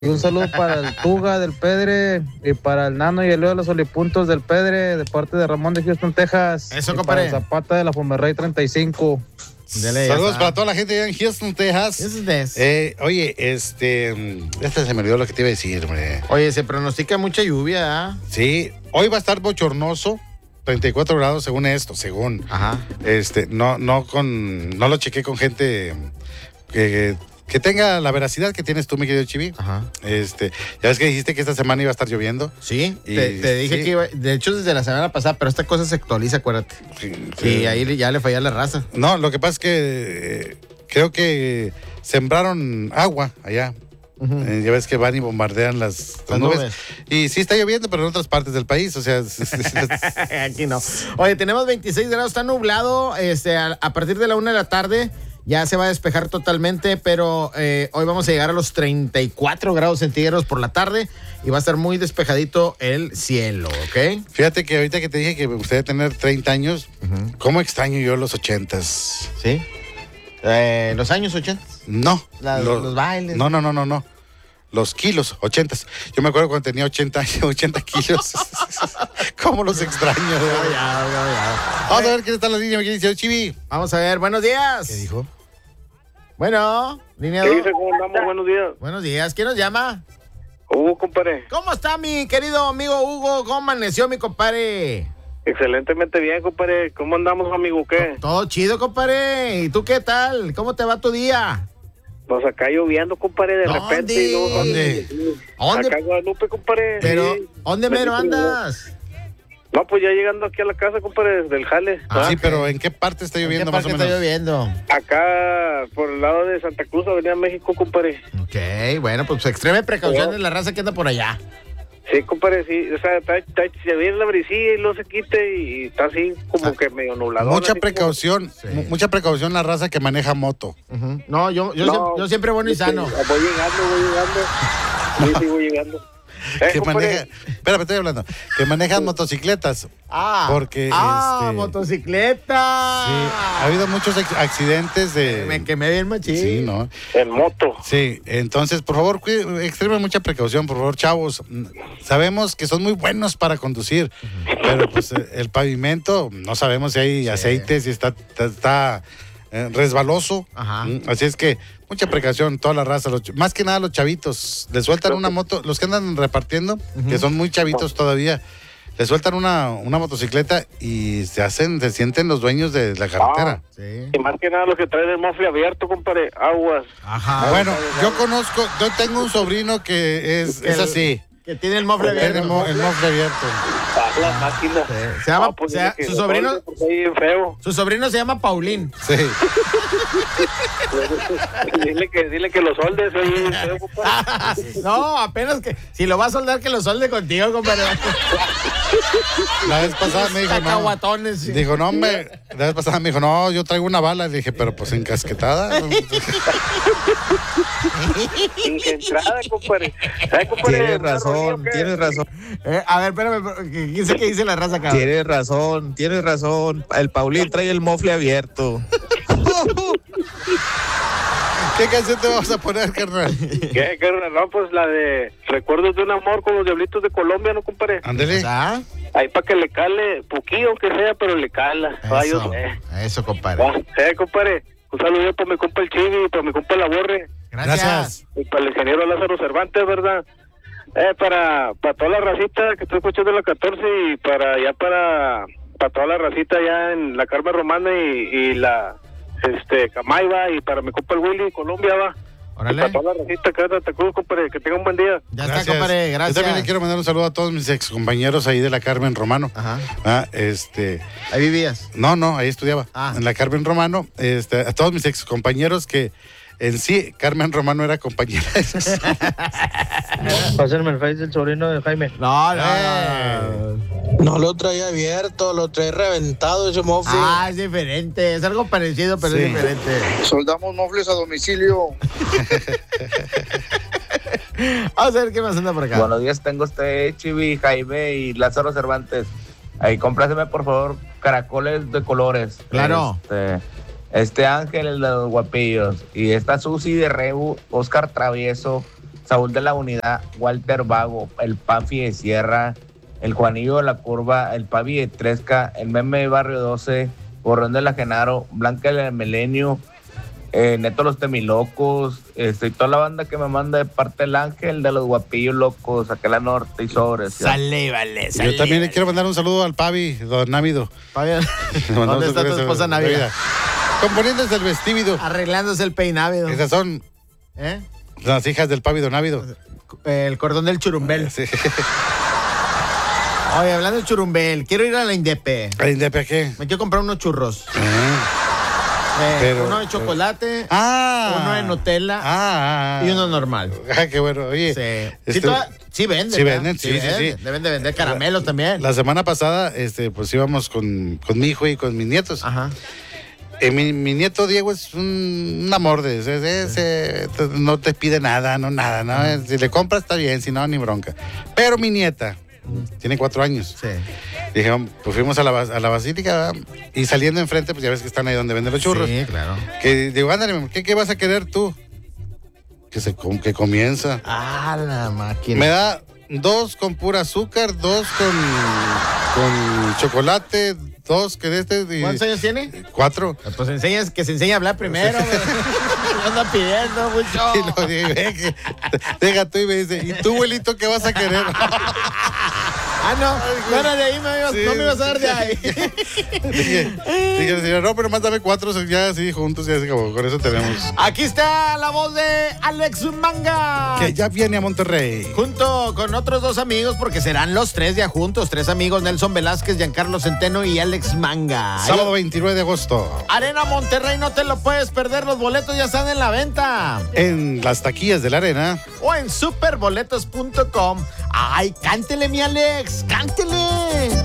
Y un saludo para el Tuga del Pedre y para el Nano y el Leo de los Olipuntos del Pedre, de parte de Ramón de Houston, Texas. Eso, y compadre. para Zapata de la Pomerrey 35. Saludos para toda la gente allá en Houston, Texas. Oye, este se me olvidó lo que te iba a decir, hombre. Oye, se pronostica mucha lluvia, ¿eh? Sí, hoy va a estar bochornoso, 34 grados según esto, Ajá. No lo chequé con gente que tenga la veracidad que tienes tú, mi querido Chivi. Ajá. Ya ves que dijiste que esta semana iba a estar lloviendo. Sí, te dije sí. que iba, de hecho desde la semana pasada, pero esta cosa se actualiza, acuérdate. Y ahí ya le falla la raza. No, lo que pasa es que creo que sembraron agua allá. Uh-huh. Ya ves que van y bombardean las nubes. Y sí está lloviendo, pero en otras partes del país, o sea... Aquí no. Oye, tenemos 26 grados, está nublado, a partir de la 1 de la tarde ya se va a despejar totalmente, pero hoy vamos a llegar a los 34 grados centígrados por la tarde y va a estar muy despejadito el cielo, ¿ok? Fíjate que ahorita que te dije que me gustaría tener 30 años, ¿cómo extraño yo los 80s? ¿Sí? ¿Los años 80? No. Los bailes. No. Los kilos, 80s. Yo me acuerdo cuando tenía 80 kilos. ¿Cómo los extraño? Ya. Vamos a ver quién está en la línea, mi querido Chivi. Vamos a ver, buenos días. ¿Qué dijo? Bueno, línea ¿Qué 2. dice? ¿Cómo andamos? Buenos días. Buenos días, ¿quién nos llama? Hugo, compadre. ¿Cómo está mi querido amigo Hugo? ¿Cómo amaneció mi compadre? Excelentemente bien, compadre. ¿Cómo andamos, amigo? ¿Qué? Todo chido, compadre. ¿Y tú qué tal? ¿Cómo te va tu día? Pues acá lloviendo, compadre, de ¿Dónde? repente. Y luego, ¿Dónde? ¿Dónde? Acá en Guadalupe, compadre. Pero, Sí. ¿dónde mero andas? No, pues ya llegando aquí a la casa, compadre, desde el jale. Sí, ok. pero ¿en qué parte está ¿En qué lloviendo más o parque menos? está lloviendo? Acá, por el lado de Santa Cruz, Avenida México, compadre. Ok, bueno, pues extreme precaución de la raza que anda por allá. Sí, compadre, sí. O sea, se viene la brisilla y luego se quite y está así como que medio nublado. Mucha precaución, Sí. mucha precaución la raza que maneja moto. Uh-huh. No, yo siempre bueno y sano. Voy llegando. Sí, voy llegando. Que compadre. maneja, espérame, estoy hablando, que manejan motocicletas. Porque motocicleta. sí, ha habido muchos accidentes de... Me quemé bien machín. Sí, ¿no? En moto. Sí, entonces, por favor, extremen mucha precaución, por favor, chavos. Sabemos que son muy buenos para conducir, pero pues el pavimento, no sabemos si hay aceite, si está resbaloso. Ajá. Así es que mucha precaución, toda la raza, más que nada los chavitos, les sueltan una moto, los que andan repartiendo, que son muy chavitos todavía, les sueltan una motocicleta y se sienten los dueños de la carretera. Sí. Y más que nada los que traen el mofle abierto, compadre, aguas. Ajá. Bueno, yo tengo un sobrino que es así. Que tiene el mofle Tiene abierto. el mofle abierto. La máquina. Se llama, Dile que su lo sobrino, suelte porque ahí bien feo. su sobrino se llama Paulín. Sí. Dile que lo soldes ahí bien feo, compadre. No, apenas que si lo va a soldar que lo solde contigo, compadre. La vez pasada me dijo, no. Cacahuatones. Sí. Dijo, no, hombre. La vez pasada me dijo, no, yo traigo una bala. Le dije, pero pues encasquetada. Entrada, compadre. ¿Sabes, compadre? Tienes razón. A ver, espérame, ¿qué dice la raza acá? Tienes razón. El Paulín trae el mofle abierto. ¿Qué canción te vamos a poner, carnal? ¿Qué, carnal? No, pues la de Recuerdos de un amor con los Diablitos de Colombia, ¿no, compadre? Ándele. ¿Ah? Ahí para que le cale, poquillo aunque sea, pero le cala. Eso, compadre. Compadre. Un saludo para mi compa el Chivi, para mi compa la Borre. Gracias. Y para el ingeniero Lázaro Cervantes, ¿verdad? Para toda la racita que estoy escuchando la 14 y para toda la racita allá en la Carmen Romana y la Camaiva y para mi compa el Willy, Colombia, va. Órale. Para toda la racita que te cruz, compadre, que tenga un buen día. Ya está, compadre, gracias. Yo también le quiero mandar un saludo a todos mis excompañeros ahí de la Carmen Romano. Ajá. Ahí vivías. No, ahí estudiaba. Ah. En la Carmen Romano, a todos mis excompañeros que en sí, Carmen Romano era compañera. Pásenme el face del sobrino de Jaime. No. No lo traía abierto, lo trae reventado ese mofle. Es diferente. Es algo parecido, pero Sí. es diferente. Soldamos mofles a domicilio. Vamos a ver qué más anda por acá. Buenos días, tengo Chivi, Jaime y Lázaro Cervantes. Ahí, compláceme por favor caracoles de colores. Claro. Ángel, el de los guapillos. Y esta Susi de Rebu, Oscar Travieso, Saúl de la Unidad, Walter Vago, el Pafi de Sierra, el Juanillo de la Curva, el Pavi de Tresca, el Meme de Barrio 12, Borrón de la Genaro, Blanca del Milenio, Neto los Temilocos, y toda la banda que me manda de parte del Ángel, de los Guapillos Locos, Aquela Norte y Sobres. Sale, vale, Yo también le quiero mandar un saludo al Pavi, don Návido. ¿Dónde está tu esposa Navidad? Componiéndose el vestíbido. Arreglándose el peinávido. Esas son las hijas del Pavi, don Návido. El cordón del churumbel. Sí. Oye, hablando de churumbel, quiero ir a la Indepe. ¿A Indepe qué? Me quiero comprar unos churros. Pero- uno de chocolate, uno de Nutella y uno normal. Qué bueno. Oye, Sí, sí venden. sí ¿verdad? venden, sí. Deben de vender caramelos también. La semana pasada, pues íbamos con mi hijo y con mis nietos. Ajá. Mi nieto Diego es un amor de ese, no te pide nada, ¿no? Si le compras está bien, si no, ni bronca. Pero mi nieta tiene 4 años. Sí. Dije, pues fuimos a la basílica, ¿verdad? Y saliendo enfrente, pues ya ves que están ahí donde venden los churros. Sí, claro. Que digo, ándale, ¿qué vas a querer tú? Que comienza. Ah, la máquina. Me da 2 con pura azúcar, 2 con chocolate, 2 que de este. ¿Cuántos años tiene? 4. Pues que se enseñe a hablar primero. Me anda pidiendo mucho. Y lo dije, deja tú y me dice, ¿y tú, abuelito, qué vas a querer? No era de ahí, no me ibas a dar de ahí. Dije, señor, no, pero más dame 4 ya así juntos y así como con eso tenemos. Aquí está la voz de Alex Manga. Que ya viene a Monterrey. Junto con otros 2 amigos, porque serán los 3 ya juntos. 3 amigos, Nelson Velázquez, Giancarlo Centeno y Alex Manga. Sábado 29 de agosto. Arena Monterrey, no te lo puedes perder. Los boletos ya están en la venta. En las taquillas de la arena. O en superboletos.com. Ay, cántele, mi Alex, cántele.